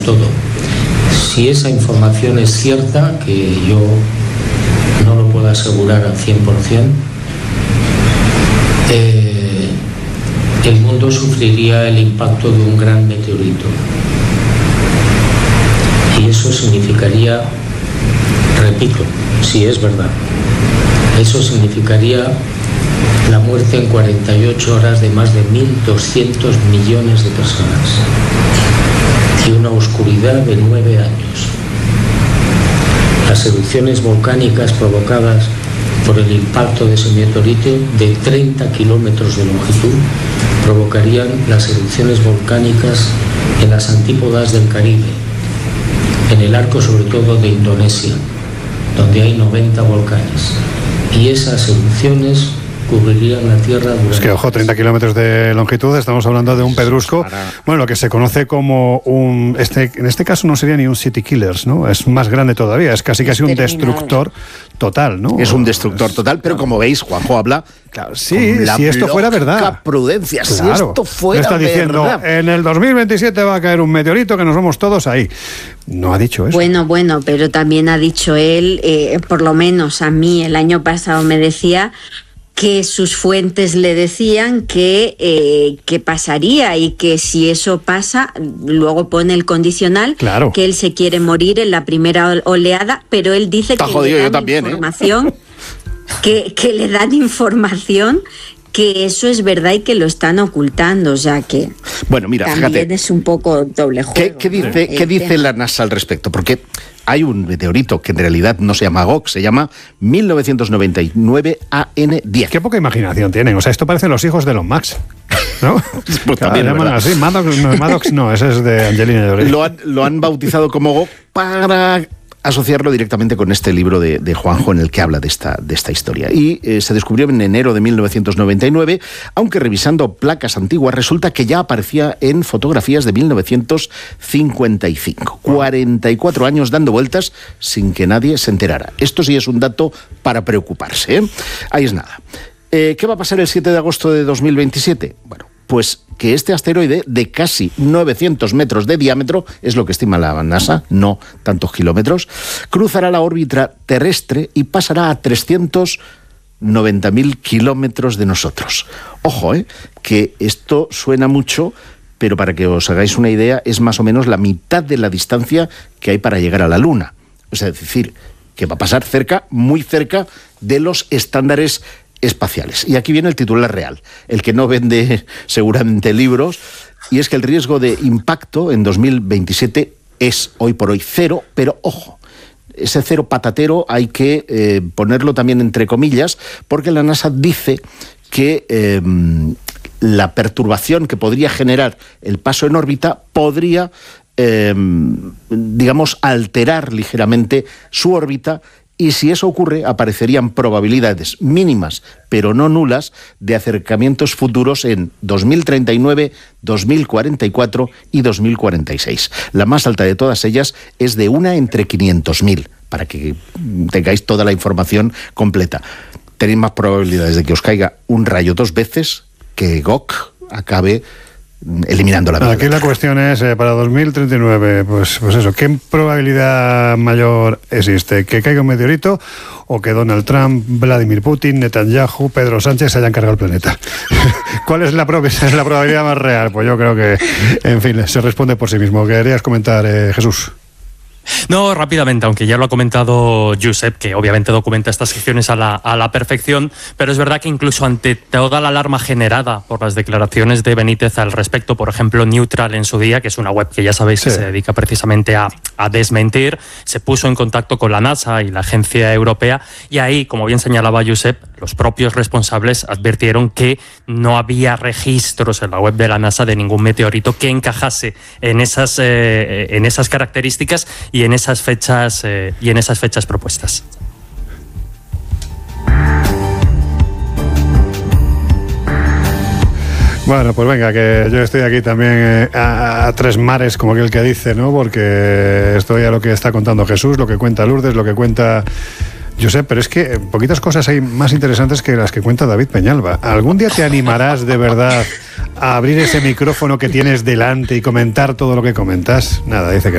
todo. Si esa información es cierta, que yo no lo puedo asegurar al 100%, el mundo sufriría el impacto de un gran meteorito. Y eso significaría, repito, si es verdad, eso significaría la muerte en 48 horas de más de 1.200 millones de personas y una oscuridad de 9 años. Las erupciones volcánicas provocadas por el impacto de ese meteorito de 30 kilómetros de longitud provocarían las erupciones volcánicas en las antípodas del Caribe, en el arco sobre todo de Indonesia, donde hay 90 volcanes. Y esas erupciones cubrirían la Tierra durante... Es que, ojo, 30 kilómetros de longitud, estamos hablando de un pedrusco, bueno, lo que se conoce como un... en este caso no sería ni un city killers, ¿no? Es más grande todavía, es casi un destructor total, ¿no? Es un destructor total, pero como veis, Juanjo habla... Claro, sí, si esto fuera verdad. Prudencia, claro, si esto fuera está diciendo, verdad. En el 2027 va a caer un meteorito que nos vamos todos ahí. No ha dicho eso. Bueno, pero también ha dicho él, por lo menos a mí el año pasado me decía que sus fuentes le decían que pasaría y que si eso pasa, luego pone el condicional, claro, que él se quiere morir en la primera oleada, pero él dice que le dan información, que le dan información que eso es verdad y que lo están ocultando, o sea que bueno, mira, también fíjate, es un poco doble juego. ¿Qué dice la NASA al respecto? Porque hay un meteorito que en realidad no se llama GOC, se llama 1999 AN10. Qué poca imaginación tienen, o sea, esto parecen los hijos de los Max, ¿no? Pues también llaman así, Maddox no, ese es de Angelina Jolie. Lo han bautizado como GOC para asociarlo directamente con este libro de Juanjo en el que habla de esta historia. Y se descubrió en enero de 1999, aunque revisando placas antiguas resulta que ya aparecía en fotografías de 1955. 44 años dando vueltas sin que nadie se enterara. Esto sí es un dato para preocuparse, ¿eh? Ahí es nada. ¿Qué va a pasar el 7 de agosto de 2027? Bueno, pues que este asteroide de casi 900 metros de diámetro, es lo que estima la NASA, no tantos kilómetros, cruzará la órbita terrestre y pasará a 390.000 kilómetros de nosotros. Ojo, que esto suena mucho, pero para que os hagáis una idea, es más o menos la mitad de la distancia que hay para llegar a la Luna. O sea, es decir, que va a pasar cerca, muy cerca de los estándares espaciales. Y aquí viene el titular real, el que no vende seguramente libros, y es que el riesgo de impacto en 2027 es hoy por hoy cero, pero ojo, ese cero patatero hay que ponerlo también entre comillas, porque la NASA dice que la perturbación que podría generar el paso en órbita podría, digamos, alterar ligeramente su órbita. Y si eso ocurre, aparecerían probabilidades mínimas, pero no nulas, de acercamientos futuros en 2039, 2044 y 2046. La más alta de todas ellas es de 1 entre 500.000, para que tengáis toda la información completa. Tenéis más probabilidades de que os caiga un rayo 2 veces que GOC acabe eliminando la vida. Aquí la cuestión es, para 2039, pues eso, ¿qué probabilidad mayor existe? ¿Que caiga un meteorito o que Donald Trump, Vladimir Putin, Netanyahu, Pedro Sánchez se hayan cargado el planeta? ¿Cuál es la probabilidad más real? Pues yo creo que, en fin, se responde por sí mismo. ¿Querías comentar, Jesús? No, rápidamente, aunque ya lo ha comentado Josep, que obviamente documenta estas secciones a la perfección, pero es verdad que incluso ante toda la alarma generada por las declaraciones de Benítez al respecto, por ejemplo, Neutral en su día, que es una web que ya sabéis que se dedica precisamente a desmentir, se puso en contacto con la NASA y la Agencia Europea, y ahí, como bien señalaba Josep, los propios responsables advirtieron que no había registros en la web de la NASA de ningún meteorito que encajase en esas características y en esas fechas propuestas. Bueno, pues venga, que yo estoy aquí también a tres mares, como aquel que dice, ¿no? Porque estoy a lo que está contando Jesús, lo que cuenta Lourdes, lo que cuenta Josep, pero es que poquitas cosas hay más interesantes que las que cuenta David Peñalba. ¿Algún día te animarás de verdad a abrir ese micrófono que tienes delante y comentar todo lo que comentas? Nada, dice que